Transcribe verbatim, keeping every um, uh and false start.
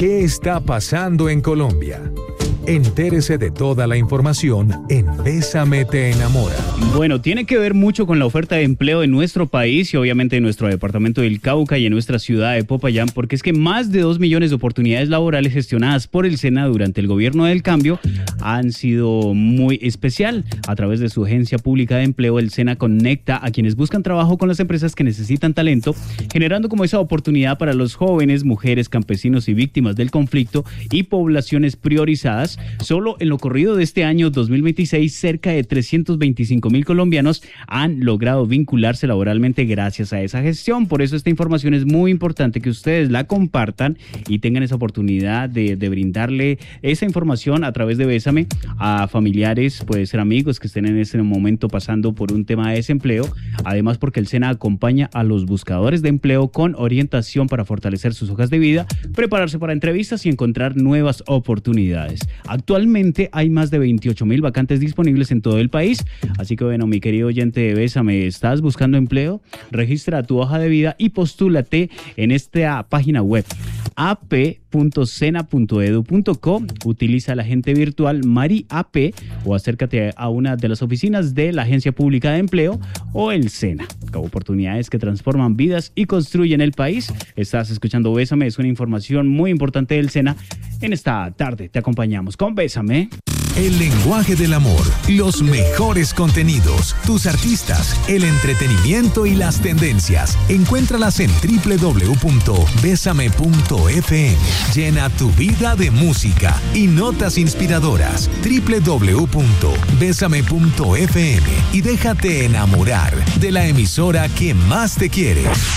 ¿Qué está pasando en Colombia? Entérese de toda la información en Bésame te enamora. Bueno, tiene que ver mucho con la oferta de empleo en nuestro país y obviamente en nuestro departamento del Cauca y en nuestra ciudad de Popayán, porque es que más de dos millones de oportunidades laborales gestionadas por el SENA durante el gobierno del cambio han sido muy especial. A través de su agencia pública de empleo, el SENA conecta a quienes buscan trabajo con las empresas que necesitan talento, generando como esa oportunidad para los jóvenes, mujeres, campesinos y víctimas del conflicto y poblaciones priorizadas. Solo en lo corrido de este año dos mil veintiséis, cerca de trescientos veinticinco mil colombianos han logrado vincularse laboralmente gracias a esa gestión. Por eso esta información es muy importante que ustedes la compartan y tengan esa oportunidad de, de brindarle esa información a través de Bésame a familiares, puede ser amigos que estén en ese momento pasando por un tema de desempleo. Además, porque el SENA acompaña a los buscadores de empleo con orientación para fortalecer sus hojas de vida, prepararse para entrevistas y encontrar nuevas oportunidades. Actualmente hay más de veintiocho mil vacantes disponibles en todo el país, así que bueno, mi querido oyente de Bésame, ¿estás buscando empleo? Registra tu hoja de vida y postúlate en esta página web a p punto sena punto edu punto co. Utiliza la agente virtual Mari A P o acércate a una de las oficinas de la Agencia Pública de Empleo o el SENA. Oportunidades que transforman vidas y construyen el país. Estás escuchando Bésame, es una información muy importante del SENA. En esta tarde te acompañamos con Bésame. El lenguaje del amor, los mejores contenidos, tus artistas, el entretenimiento y las tendencias. Encuéntralas en doble u doble u doble u punto bésame punto f m. Llena tu vida de música y notas inspiradoras. doble u doble u doble u punto bésame punto f m y déjate enamorar de la emisora que más te quiere.